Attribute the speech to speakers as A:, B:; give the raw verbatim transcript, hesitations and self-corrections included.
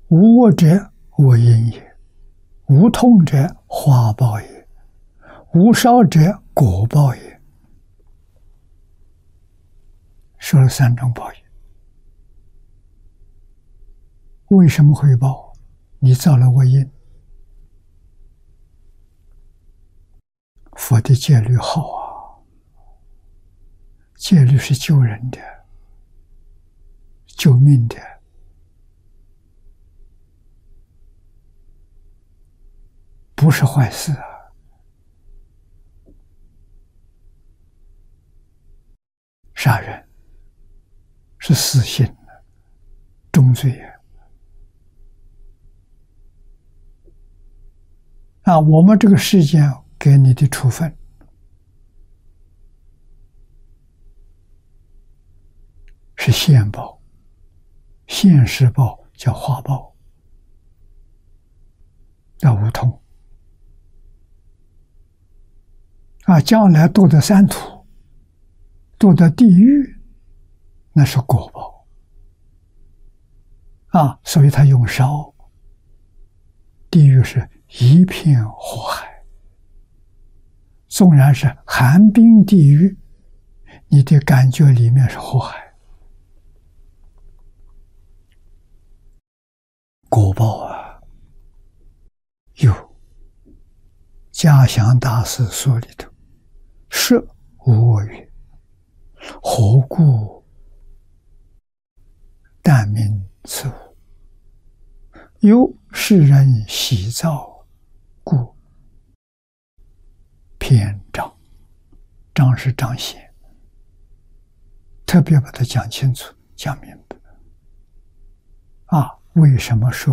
A: 无我者，我因也；无痛者，花报也；无少者，果报也。说了三种报应。为什么会报？你造了恶因。佛的戒律好啊，戒律是救人的、救命的，不是坏事啊。杀人是死刑，重罪啊！啊，我们这个世间给你的处分是现报，现世报叫化报，那无痛啊，将来堕得三途，堕得地狱，那是果报啊，所以他用烧，地狱是一片火海，纵然是寒冰地狱，你的感觉里面是火海。果报啊，有嘉祥大师说里头，是无我语，何故但明此物？有世人习造，故偏彰。彰是彰显，特别把它讲清楚、讲明白。啊，为什么说